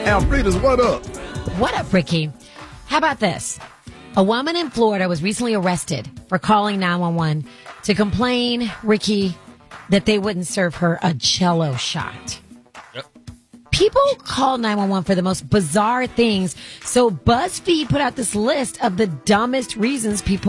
Alfreda's, what up? What up, Ricky? How about this? A woman in Florida was recently arrested for calling 911 to complain, Ricky, that they wouldn't serve her a Jell-O shot. Yep. People call 911 for the most bizarre things, so BuzzFeed put out this list of the dumbest reasons people